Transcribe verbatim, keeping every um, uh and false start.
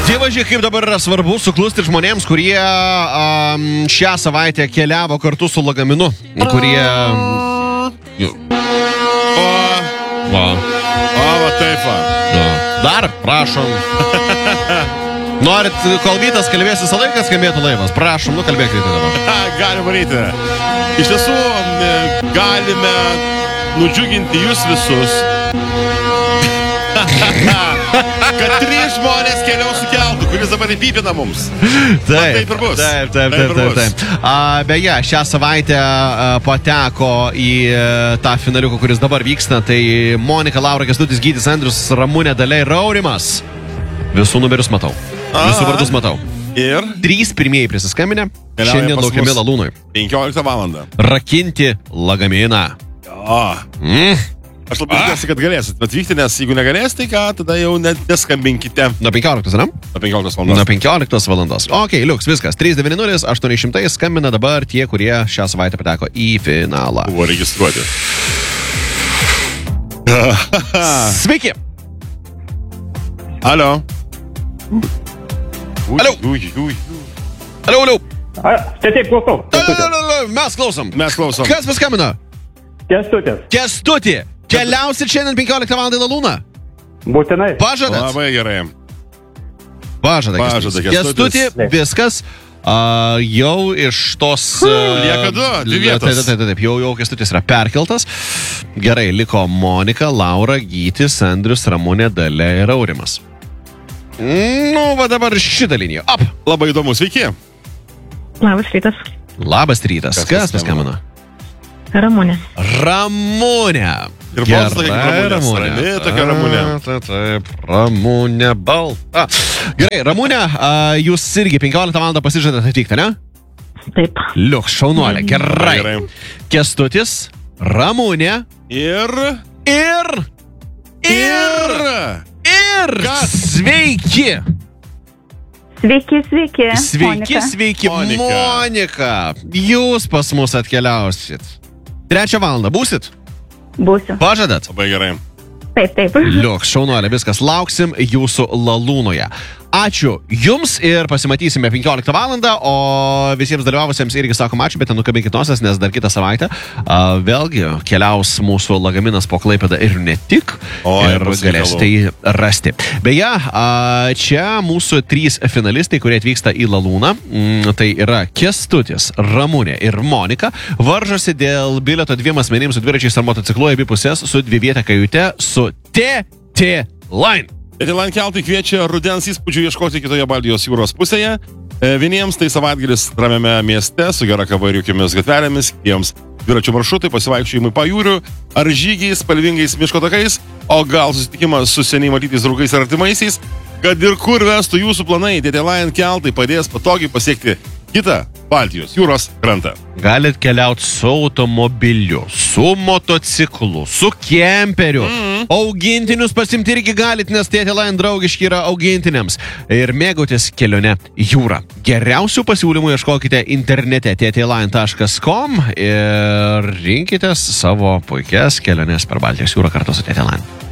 Dievaži, kaip dabar yra svarbu suklusti žmonėms, kurie um, šią savaitę keliavo kartu su lagaminu, kurie... O, Va. o, va taip va. Ja. Dar, prašom. Norit, kol Vytas kalbės visą laiką, skambėtų laivas. Prašom, nu kalbėkite dabar. Ha, galime varyti. Iš tiesų, galime nudžiuginti jūs visus. Kad trys žmonės keliaus su keltu, kuris dabar įpypina mums. Taip, taip ir bus. Taip, taip, taip, taip, taip. A, beje, šią savaitę a, pateko į a, tą finaliuką, kuris dabar vyksta. Tai Monika, Laura, Kęstutis, Gytis, Andrius, Ramunė, Dalia ir Aurimas. Visų numerius matau. Visų vardus matau. Ir Trys pirmieji prisiskambinę. Keliauja Šiandien pas laukiami mus. Lalūnui. penkioliktą valandą. Rakinti lagaminą. O, Mm. aš labai tikiuosi, kad galėsit atvykti, nes jeigu negalės, tai ką, tada jau net neskambinkite. Nuo penkioliktos, ne? Nuo penkioliktos Nuo valandos. penkioliktos valandos. Ok, liuks, viskas. trys devyni nulis aštuoni šimtai skambina dabar tie, kurie šią savaitę pateko į finalą. Buvo registruoti. Sveiki! Alio. Alio. Ui, ui, ui. Aliau, aliau! A, čia taip, klausau. Aliau, aliau, aliau, mes klausom. Mes klausom. Kas paskambino? Kęstutis. Kęstuti! Keliausit šiandien penkioliktą valandą į Lalūną? Būtinai. Pažadat? Labai gerai. Pažadat, Pažada, Kęstutis. Kęstutis. Kęstuti, viskas. A, jau iš tos... a, lieka du, dvi vietos. Taip, taip, taip, taip, jau, jau Kęstutis yra perkeltas. Gerai, liko Monika, Laura, Gytis, Andrius, Ramunė, Dalia ir Aurimas. Nu, va dabar šitą liniją. Op! Labai įdomu, sveiki. Labas rytas. Labas rytas. Kas Kas paskambino? paskambino? Ramunė. Ramunė. Ir balsas tokia kaip Ramunės. Rami tokia Ramunė. A, Taip, taip, Ramunė balta. Gerai, Ramunė, a, jūs irgi penkioliktą valandą pasižadate atvykti, ne? Taip. Liuk, šaunuolė, gerai. Gerai. Kęstutis, Ramunė Ir... ir... ir... ir... Kas? Sveiki! Sveiki, sveiki. Sveiki, Monika. sveiki, Monika. Monika. Jūs pas mus atkeliausit. Trečią valandą būsit? Būsiu. Pažadat? Labai gerai. Taip, taip. Liuk, šaunuolė, viskas, lauksim jūsų Lalūnoje. Ačiū jums ir pasimatysime penkioliktą valandą, o visiems dalyvavusiems irgi sakom ačiū, bet nenukabinkit nosies, nes dar kitą savaitę a, vėlgi keliaus mūsų lagaminas po Klaipėdą ir ne tik, O, ir bus galėsite jį rasti. Beje, a, čia mūsų trys finalistai, kurie atvyksta į Lalūną, m, tai yra Kęstutis, Ramunė ir Monika, varžosi dėl bilieto dviem asmenims su dviračiais ar motociklu abi pusės su dviviete kajute su T T Line. Etilan keltai kviečia rudens įspūdžių ieškoti kitoje Baltijos jūros pusėje. E, Vieniems tai savaitgalis ramiame mieste su gera kava ir jaukiamis gatvelėmis, kitiems dviračių maršrutai, pasivaikščiojimai pajūriu ar žygiai spalvingais miško takais, o gal susitikimas su seniai matytais draugais ir artimaisiais. Kad ir kur vestų jūsų planai, Etilan keltai padės patogiai pasiekti kitą Baltijos jūros krantą. Galit keliauti su automobiliu, su motociklu, su kemperiu. Mm. Augintinius pasimti irgi galit, nes T T Line draugiški yra augintiniams. Ir mėgautis kelionę jūrą. Geriausių pasiūlymų ieškokite internete t t line taškas com ir rinkitės savo puikias keliones per Baltijos jūrą kartu su T T Line.